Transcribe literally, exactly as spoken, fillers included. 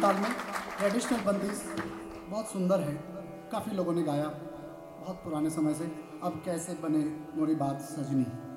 ताल में ट्रेडिशनल बंदिश बहुत सुंदर है, काफ़ी लोगों ने गाया बहुत पुराने समय से। अब कैसे बने मोरी बात सजनी।